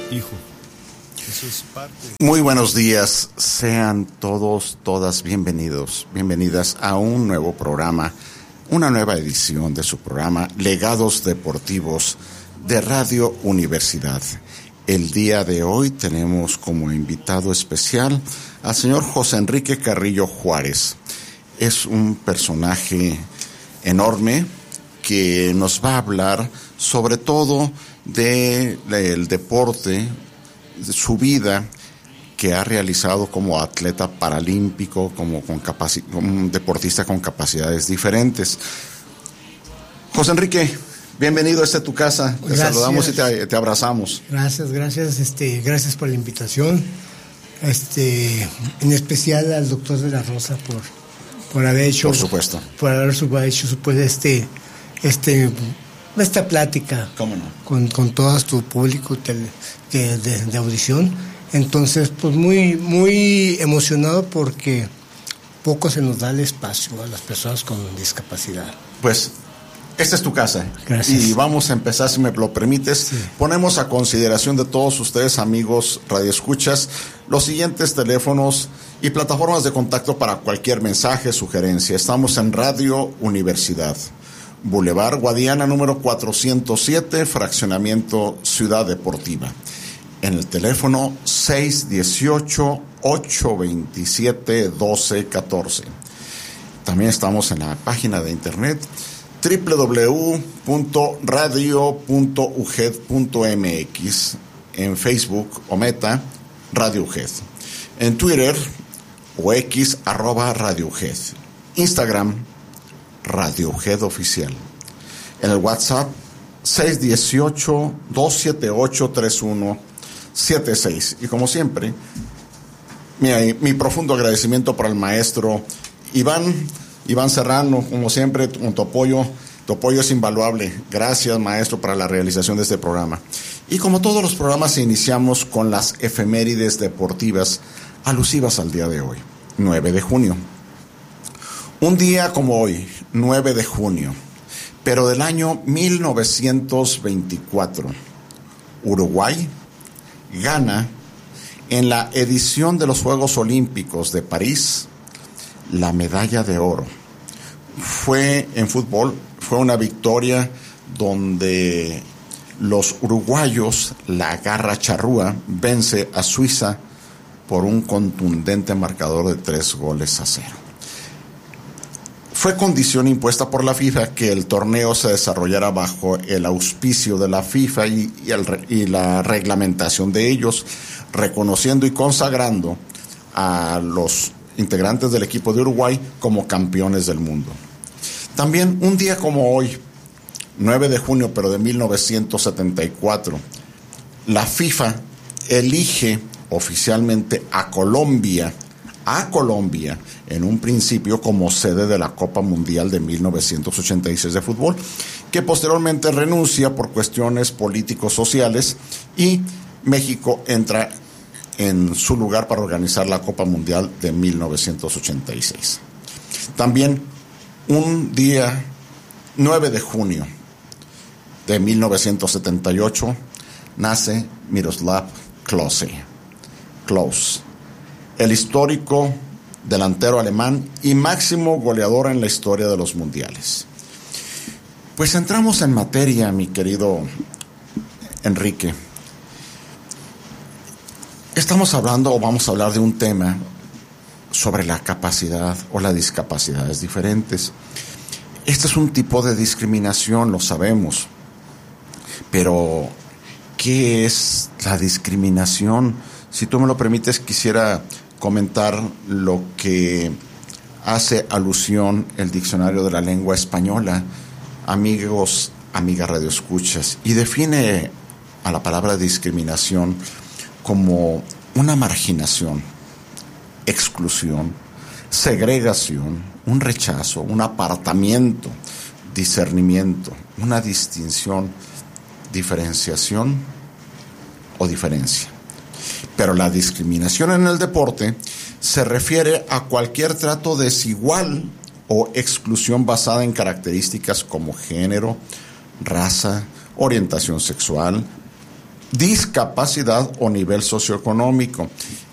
Hijo. Eso es parte. Muy buenos días, sean todos, todas bienvenidas a un nuevo programa, una nueva edición de su programa Legados Deportivos de Radio Universidad. El día de hoy tenemos como invitado especial al señor José Enrique Carrillo Juárez. Es un personaje enorme que nos va a hablar sobre todo del deporte, de su vida que ha realizado como atleta paralímpico, como un deportista con capacidades diferentes. José Enrique, bienvenido, esta es tu casa. Te saludamos y te abrazamos. Gracias, gracias por la invitación. En especial al doctor de la Rosa por haber hecho, por supuesto, por haber hecho esta plática. ¿Cómo no? con todo tu público de audición. Entonces, pues muy emocionado porque poco se nos da el espacio a las personas con discapacidad. Pues esta es tu casa. Gracias. Y vamos a empezar, si me lo permites. Sí. Ponemos a consideración de todos ustedes, amigos radioescuchas, los siguientes teléfonos y plataformas de contacto para cualquier mensaje, sugerencia. Estamos en Radio Universidad, Boulevard Guadiana, número 407, fraccionamiento Ciudad Deportiva. En el teléfono 618-827-1214. También estamos en la página de internet www.radio.uged.mx, en Facebook o Meta, Radio UGED, en Twitter o X, @Radio UGED, Instagram, Radio UGED Oficial, en el WhatsApp 618-278-3176. Y como siempre, mi profundo agradecimiento para el maestro Iván Serrano, como siempre, con tu apoyo es invaluable. Gracias, maestro, para la realización de este programa. Y como todos los programas, iniciamos con las efemérides deportivas alusivas al día de hoy, 9 de junio. Un día como hoy, 9 de junio, pero del año 1924, Uruguay gana en la edición de los Juegos Olímpicos de París la medalla de oro. En fútbol, fue una victoria donde los uruguayos, la Garra Charrúa, vence a Suiza por un contundente marcador de 3-0. Fue condición impuesta por la FIFA que el torneo se desarrollara bajo el auspicio de la FIFA y la reglamentación de ellos, reconociendo y consagrando a los integrantes del equipo de Uruguay como campeones del mundo. También un día como hoy, 9 de junio, pero de 1974, la FIFA elige oficialmente a Colombia en un principio como sede de la Copa Mundial de 1986 de fútbol, que posteriormente renuncia por cuestiones políticos-sociales y México entra en su lugar para organizar la Copa Mundial de 1986. También un día 9 de junio de 1978 nace Miroslav Klose, el histórico delantero alemán y máximo goleador en la historia de los mundiales. Pues entramos en materia, mi querido Enrique. Vamos a hablar de un tema sobre la capacidad o las discapacidades diferentes. Este es un tipo de discriminación, lo sabemos. Pero, ¿qué es la discriminación? Si tú me lo permites, quisiera comentar lo que hace alusión el Diccionario de la Lengua Española, amigas radioescuchas, y define a la palabra discriminación como una marginación, exclusión, segregación, un rechazo, un apartamiento, discernimiento, una distinción, diferenciación o diferencia. Pero la discriminación en el deporte se refiere a cualquier trato desigual o exclusión basada en características como género, raza, orientación sexual, discapacidad o nivel socioeconómico.